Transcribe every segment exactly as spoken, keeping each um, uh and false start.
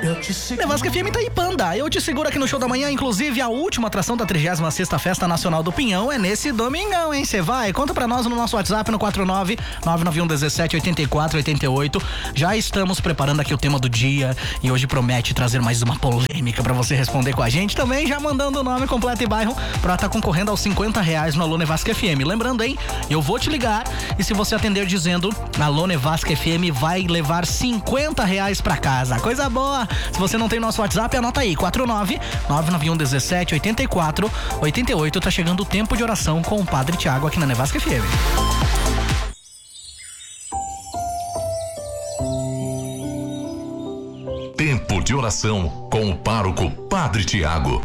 Nevasca F M tá aí, Panda. Eu te seguro aqui no Show da Manhã. Inclusive, a última atração da trigésima sexta Festa Nacional do Pinhão é nesse domingão, hein? Você vai? Conta pra nós no nosso WhatsApp no quatro nove nove nove um um sete oito quatro oito oito. Já estamos preparando aqui o tema do dia e hoje promete trazer mais uma polêmica pra você responder com a gente. Também já mandando o nome completo e bairro pra estar tá concorrendo aos cinquenta reais no Alô Nevasca F M. Lembrando, hein? Eu vou te ligar e se você atender dizendo Alô Nevasca F M, vai levar cinquenta reais pra casa. Coisa boa! Se você não tem nosso WhatsApp, anota aí, quatro nove nove nove um um sete oito quatro oito oito. Tá chegando o tempo de oração com o Padre Tiago aqui na Nevasca F M. Tempo de oração com o pároco Padre Tiago.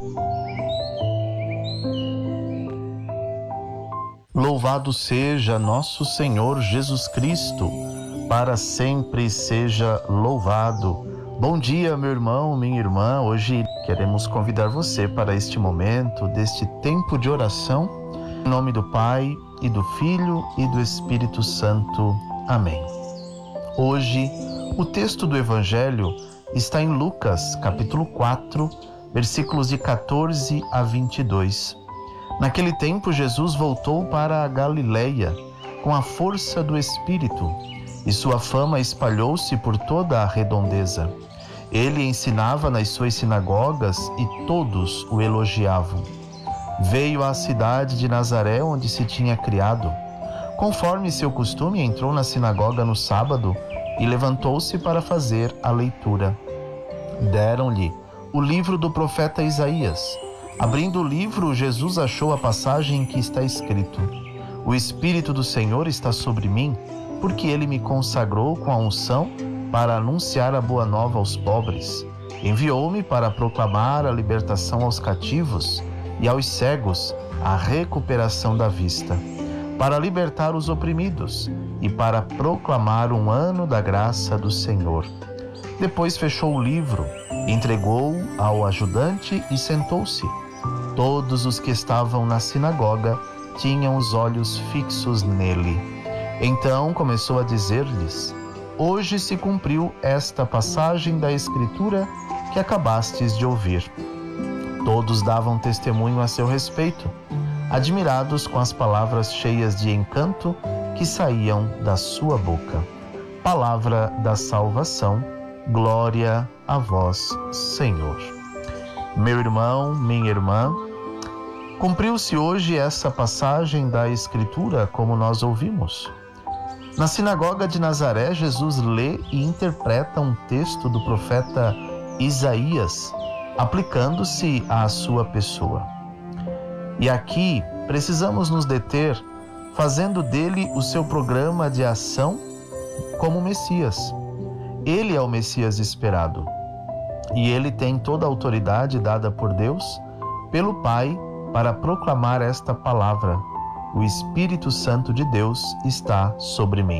Louvado seja nosso Senhor Jesus Cristo, para sempre seja louvado. Bom dia, meu irmão, minha irmã. Hoje queremos convidar você para este momento, deste tempo de oração, em nome do Pai, e do Filho, e do Espírito Santo. Amém. Hoje, o texto do Evangelho está em Lucas, capítulo quatro, versículos de quatorze a vinte e dois. Naquele tempo, Jesus voltou para a Galileia, com a força do Espírito, e sua fama espalhou-se por toda a redondeza. Ele ensinava nas suas sinagogas e todos o elogiavam. Veio à cidade de Nazaré, onde se tinha criado. Conforme seu costume, entrou na sinagoga no sábado e levantou-se para fazer a leitura. Deram-lhe o livro do profeta Isaías. Abrindo o livro, Jesus achou a passagem em que está escrito: O Espírito do Senhor está sobre mim, porque ele me consagrou com a unção para anunciar a boa nova aos pobres. Enviou-me para proclamar a libertação aos cativos e aos cegos a recuperação da vista, para libertar os oprimidos e para proclamar um ano da graça do Senhor. Depois fechou o livro, entregou-o ao ajudante e sentou-se. Todos os que estavam na sinagoga tinham os olhos fixos nele. Então começou a dizer-lhes: Hoje se cumpriu esta passagem da Escritura que acabastes de ouvir. Todos davam testemunho a seu respeito, admirados com as palavras cheias de encanto que saíam da sua boca. Palavra da salvação, glória a vós, Senhor. Meu irmão, minha irmã, cumpriu-se hoje essa passagem da Escritura como nós ouvimos. Na sinagoga de Nazaré, Jesus lê e interpreta um texto do profeta Isaías, aplicando-se à sua pessoa. E aqui precisamos nos deter, fazendo dele o seu programa de ação como Messias. Ele é o Messias esperado. E ele tem toda a autoridade dada por Deus, pelo Pai, para proclamar esta palavra: O Espírito Santo de Deus está sobre mim.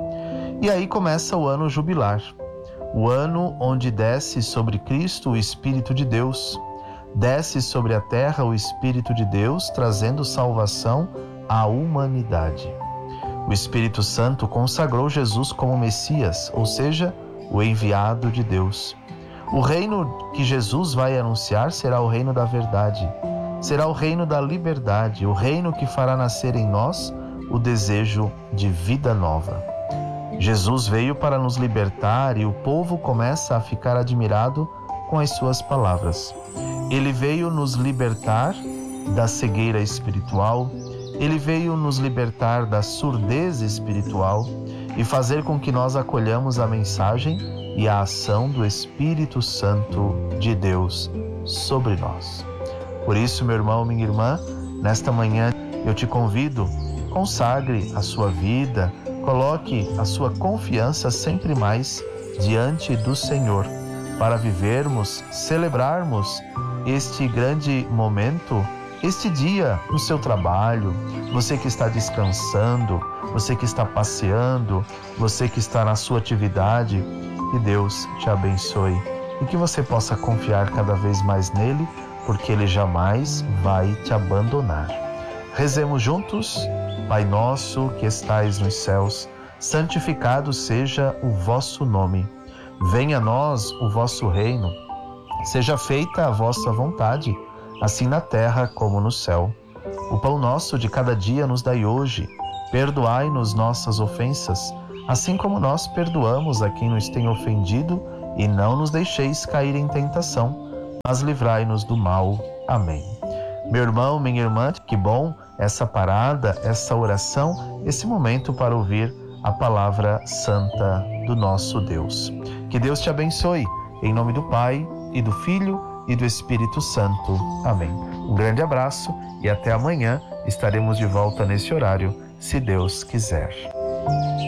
E aí começa o ano jubilar, o ano onde desce sobre Cristo o Espírito de Deus, desce sobre a terra o Espírito de Deus, trazendo salvação à humanidade. O Espírito Santo consagrou Jesus como Messias, ou seja, o enviado de Deus. O reino que Jesus vai anunciar será o reino da verdade. Será o reino da liberdade, o reino que fará nascer em nós o desejo de vida nova. Jesus veio para nos libertar e o povo começa a ficar admirado com as suas palavras. Ele veio nos libertar da cegueira espiritual, ele veio nos libertar da surdez espiritual e fazer com que nós acolhamos a mensagem e a ação do Espírito Santo de Deus sobre nós. Por isso, meu irmão, minha irmã, nesta manhã eu te convido, consagre a sua vida, coloque a sua confiança sempre mais diante do Senhor, para vivermos, celebrarmos este grande momento, este dia no seu trabalho, você que está descansando, você que está passeando, você que está na sua atividade, que Deus te abençoe e que você possa confiar cada vez mais nele, porque Ele jamais vai te abandonar. Rezemos juntos. Pai nosso que estais nos céus, santificado seja o vosso nome. Venha a nós o vosso reino. Seja feita a vossa vontade, assim na terra como no céu. O pão nosso de cada dia nos dai hoje. Perdoai-nos nossas ofensas, assim como nós perdoamos a quem nos tem ofendido, e não nos deixeis cair em tentação, mas livrai-nos do mal. Amém. Meu irmão, minha irmã, que bom essa parada, essa oração, esse momento para ouvir a palavra santa do nosso Deus. Que Deus te abençoe, em nome do Pai, e do Filho, e do Espírito Santo. Amém. Um grande abraço e até amanhã estaremos de volta nesse horário, se Deus quiser.